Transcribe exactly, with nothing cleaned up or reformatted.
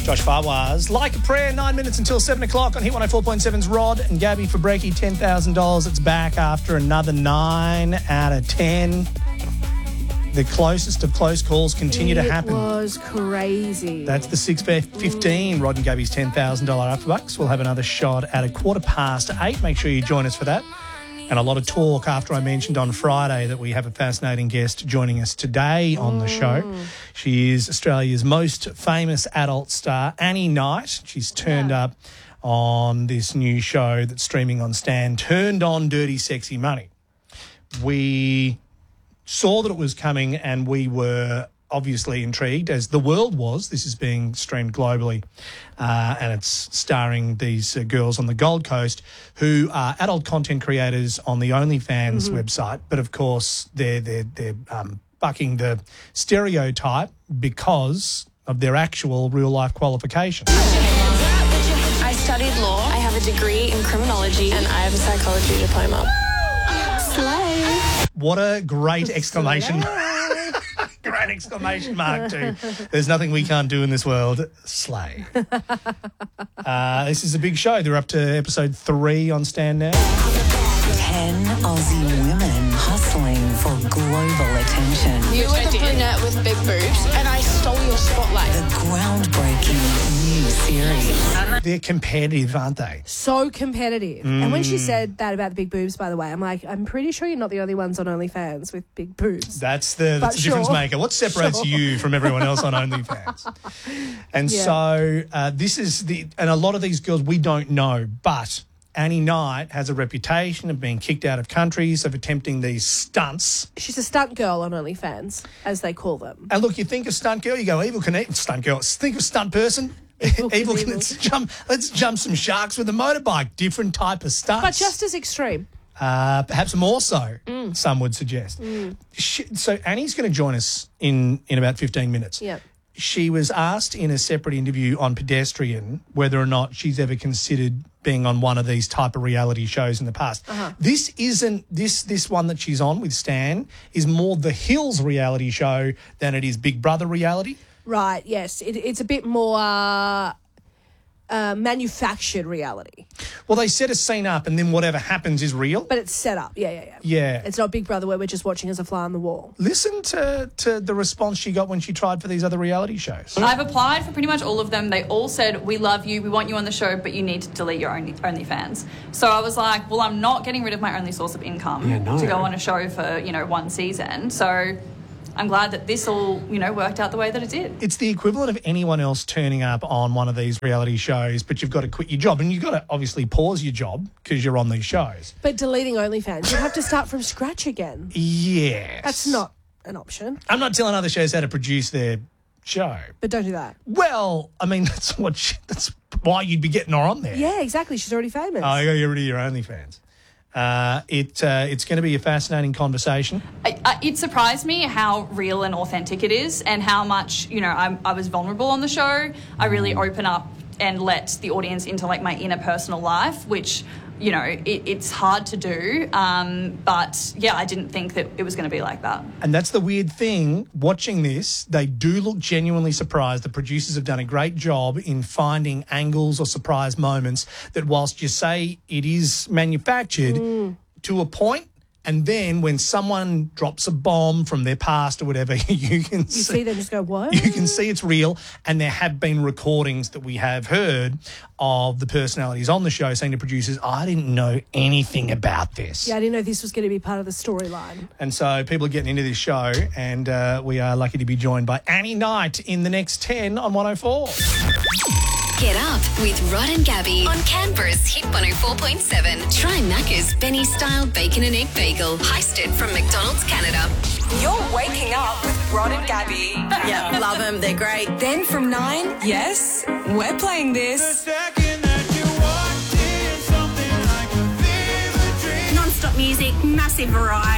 Josh Farwaz. Like a Prayer, nine minutes until seven o'clock on Hit one oh four point seven's Rod and Gabby for Breaky, ten thousand dollars. It's back after another nine out of ten. The closest of close calls continue it to happen. It was crazy. That's the six fifteen, Rod and Gabby's ten thousand dollars afterbucks. We'll have another shot at a quarter past eight. Make sure you join us for that. And a lot of talk after I mentioned on Friday that we have a fascinating guest joining us today on the show. She is Australia's most famous adult star, Annie Knight. She's turned yeah. up on this new show that's streaming on Stan, Turned On Dirty Sexy Money. We saw that it was coming and we were obviously intrigued, as the world was. This is being streamed globally uh, and it's starring these uh, girls on the Gold Coast who are adult content creators on the OnlyFans mm-hmm. website. But, of course, they're, they're, they're um, bucking the stereotype because of their actual real-life qualifications. I studied law, I have a degree in criminology, and I have a psychology diploma. Slay. What a great exclamation Great exclamation mark too. There's nothing we can't do in this world. Slay. Uh, this is a big show. They're up to episode three on Stan now. Ten Aussie women hustling for global attention. You were the brunette with big boobs, and I stole your spotlight. The groundbreaking new series. They're competitive, aren't they? So competitive. Mm. And when she said that about the big boobs, by the way, I'm like, I'm pretty sure you're not the only ones on OnlyFans with big boobs. That's the, that's the sure. difference maker. What separates Sure. you from everyone else on OnlyFans? And Yeah. so uh, this is the, and a lot of these girls we don't know, but Annie Knight has a reputation of being kicked out of countries, of attempting these stunts. She's a stunt girl on OnlyFans, as they call them. And look, you think of stunt girl, you go, evil can stunt girl. Think of stunt person. Evil, evil can let's jump. Let's jump some sharks with a motorbike. Different type of stunts, But just as extreme. uh, perhaps more so. Mm. Some would suggest. Mm. She, so Annie's going to join us in in about fifteen minutes. Yeah. She was asked in a separate interview on Pedestrian whether or not she's ever considered being on one of these type of reality shows in the past. Uh-huh. This isn't this this one that she's on with Stan is more the Hills reality show than it is Big Brother reality. Right, yes. It, it's a bit more uh, uh, manufactured reality. Well, they set a scene up and then whatever happens is real. But it's set up. Yeah, yeah, yeah. Yeah. It's not Big Brother where we're just watching as a fly on the wall. Listen to, to the response she got when she tried for these other reality shows. I've applied for pretty much all of them. They all said, we love you, we want you on the show, but you need to delete your Only, OnlyFans. So I was like, well, I'm not getting rid of my only source of income yeah, no. to go on a show for, you know, one season. So I'm glad that this all, you know, worked out the way that it did. It's the equivalent of anyone else turning up on one of these reality shows, but you've got to quit your job. And you've got to obviously pause your job because you're on these shows. But deleting OnlyFans, you have to start from scratch again. Yes. That's not an option. I'm not telling other shows how to produce their show. But don't do that. Well, I mean, that's what she, that's why you'd be getting her on there. Yeah, exactly. She's already famous. Oh, you got to get rid of your OnlyFans. Uh, it uh, it's going to be a fascinating conversation. I, I, it surprised me how real and authentic it is, and how much, you know, I, I was vulnerable on the show. I really open up and let the audience into like my inner personal life, which, you know, it, it's hard to do. Um, but yeah, I didn't think that it was going to be like that. And that's the weird thing. Watching this, they do look genuinely surprised. The producers have done a great job in finding angles or surprise moments that, whilst you say it is manufactured mm. to a point, and then when someone drops a bomb from their past or whatever, you can you see, see them just go, what? You can see it's real. And there have been recordings that we have heard of the personalities on the show saying to producers, I didn't know anything about this. Yeah, I didn't know this was going to be part of the storyline. And so people are getting into this show, and uh, we are lucky to be joined by Annie Knight in the next ten on one oh four. Get up with Rod and Gabby on Canberra's Hit one oh four point seven. Try Macca's Benny-style bacon and egg bagel, heisted from McDonald's Canada. You're waking up with Rod and Gabby. Yeah, love them. They're great. Then from nine, yes, we're playing this. Non-stop music, massive variety.